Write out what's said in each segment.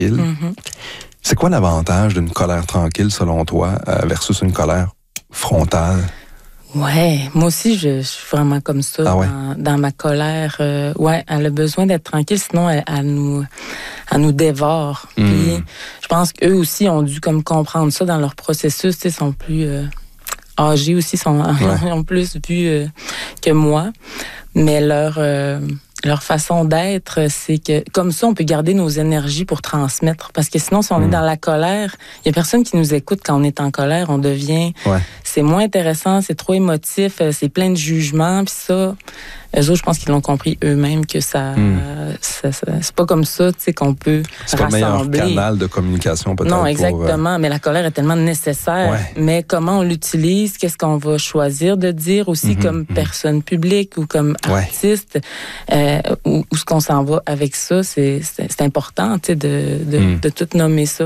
Mm-hmm. C'est quoi l'avantage d'une colère tranquille, selon toi, versus une colère frontale? Ouais, moi aussi, je suis vraiment comme ça dans ma colère. Elle a besoin d'être tranquille, sinon elle nous dévore. Puis, je pense qu'eux aussi ont dû comme comprendre ça dans leur processus. Ils sont plus âgés aussi, ont plus vu que moi. Mais leur façon d'être, c'est que comme ça, on peut garder nos énergies pour transmettre. Parce que sinon, si on est dans la colère, il y a personne qui nous écoute quand on est en colère. On devient... C'est moins intéressant, c'est trop émotif, c'est plein de jugements. Puis ça, eux autres, je pense qu'ils l'ont compris eux-mêmes que ça c'est pas comme ça, tu sais, qu'on peut c'est rassembler. C'est pas le meilleur canal de communication, peut-être. Non, exactement. Mais la colère est tellement nécessaire. Mais comment on l'utilise, qu'est-ce qu'on va choisir de dire aussi comme personne publique ou comme artiste, où est-ce qu'on s'en va avec ça, c'est important, tu sais, de tout nommer ça.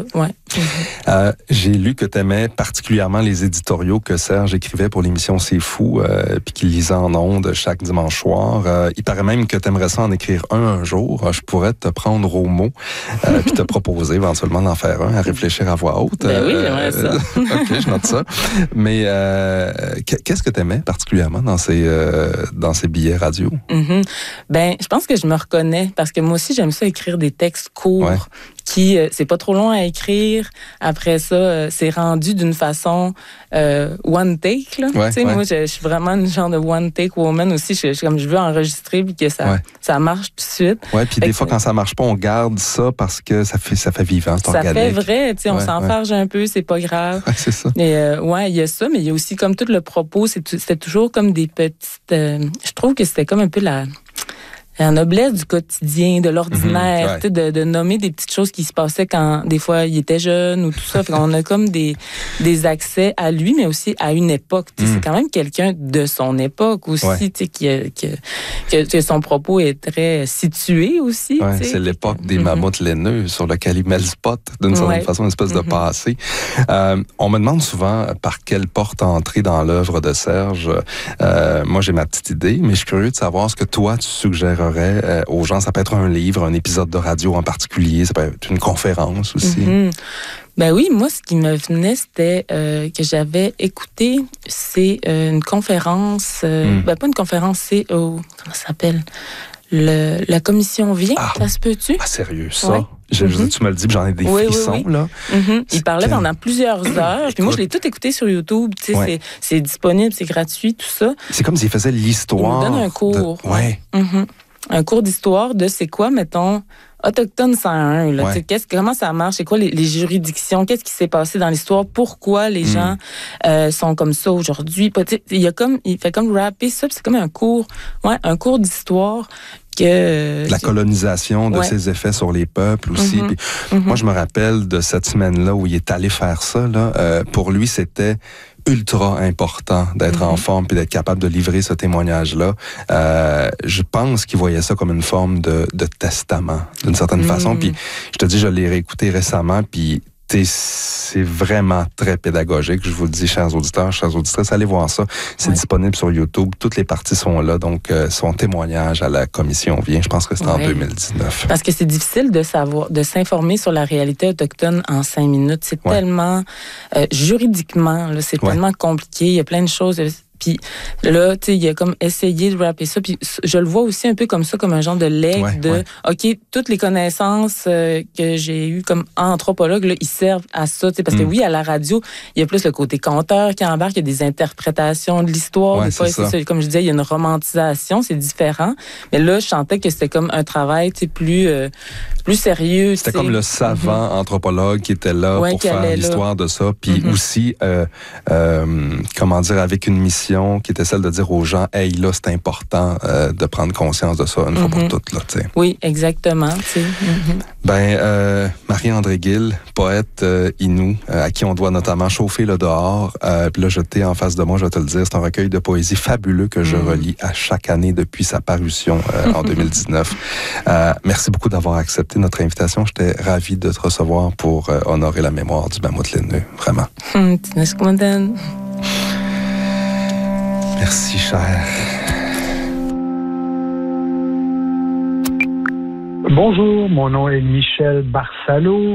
J'ai lu que tu aimais particulièrement les éditoriaux que Serge écrivait pour l'émission C'est Fou, puis qu'il lisait en ondes chaque dimanche soir. Il paraît même que tu aimerais ça en écrire un jour. Je pourrais te prendre au mot puis te proposer éventuellement d'en faire un, à réfléchir à voix haute. Ben oui, j'aimerais ça. OK, je note ça. Mais qu'est-ce que tu aimais particulièrement dans ces billets radio? Ben, je pense que je me reconnais parce que moi aussi, j'aime ça écrire des textes courts. Qui c'est pas trop long à écrire. Après ça, c'est rendu d'une façon one take. Là. Moi, je suis vraiment une genre de one take woman aussi. Je veux enregistrer puis que ça marche tout de suite. Ouais, puis des fois, quand ça marche pas, on garde ça parce que ça fait vivant, c'est organique. Ça fait vrai, on s'enfarge un peu, c'est pas grave. C'est ça. Et il y a ça, mais il y a aussi comme tout le propos, c'était toujours comme des petites... je trouve que c'était comme un peu la noblesse du quotidien, de l'ordinaire, de nommer des petites choses qui se passaient quand des fois il était jeune ou tout ça. Fait qu'on a comme des accès à lui, mais aussi à une époque. C'est quand même quelqu'un de son époque aussi, que son propos est très situé aussi. C'est l'époque des mammouths laineux sur lequel il met le spot d'une certaine façon, une espèce de passé. On me demande souvent par quelle porte entrer dans l'œuvre de Serge. Moi, j'ai ma petite idée, mais je suis curieux de savoir ce que toi, tu suggérerais aux gens. Ça peut être un livre, un épisode de radio en particulier, ça peut être une conférence aussi. Ben oui, moi, ce qui me venait, c'était que j'avais écouté, c'est une conférence, pas une conférence, c'est, comment ça s'appelle? La commission vient, ça se peut-tu? Ah, sérieux, ça? Tu me le dis, j'en ai des frissons, là. Il parlait pendant plusieurs heures. Puis moi, je l'ai tout écouté sur YouTube. C'est disponible, c'est gratuit, tout ça. C'est comme s'il faisait l'histoire. Il nous donne un cours. Un cours d'histoire de c'est quoi, mettons, Autochtone 101. Là, comment ça marche? C'est quoi les juridictions? Qu'est-ce qui s'est passé dans l'histoire? Pourquoi les gens sont comme ça aujourd'hui? Il fait comme rapper ça, c'est comme un cours d'histoire. La colonisation de ses effets sur les peuples aussi. Puis, moi, je me rappelle de cette semaine-là où il est allé faire ça. Pour lui, c'était ultra important d'être en forme puis d'être capable de livrer ce témoignage-là. Je pense qu'il voyait ça comme une forme de testament, d'une certaine façon. Puis je te dis, je l'ai réécouté récemment, puis c'est vraiment très pédagogique. Je vous le dis, chers auditeurs, chères auditrices, allez voir ça. C'est disponible sur YouTube. Toutes les parties sont là. Donc, son témoignage à la commission vient. Je pense que c'est en 2019. Parce que c'est difficile de s'informer sur la réalité autochtone en 5 minutes. C'est tellement, juridiquement, là, c'est tellement compliqué. Il y a plein de choses. Puis là, tu sais, il a comme essayé de rapper ça. Puis je le vois aussi un peu comme ça, comme un genre de legs OK, toutes les connaissances que j'ai eues comme anthropologue, là, ils servent à ça. Tu sais, parce que oui, à la radio, il y a plus le côté conteur qui embarque, il y a des interprétations de l'histoire. Des fois, comme je disais, il y a une romantisation, c'est différent. Mais là, je sentais que c'était comme un travail, tu sais, plus sérieux. C'était comme le savant anthropologue qui était là pour faire l'histoire de ça. Puis aussi, comment dire, avec une mission qui était celle de dire aux gens, hey, là, c'est important de prendre conscience de ça une fois pour toutes. Là, t'sais. Oui, exactement. Marie-André Gill, poète Innu, à qui on doit notamment chauffer le dehors. Puis là, je t'ai en face de moi, je vais te le dire, c'est un recueil de poésie fabuleux que je relis à chaque année depuis sa parution en 2019. Merci beaucoup d'avoir accepté notre invitation. J'étais ravi de te recevoir pour honorer la mémoire du mammouth laineux. Vraiment. Merci, cher. Bonjour, mon nom est Michel Barsalo.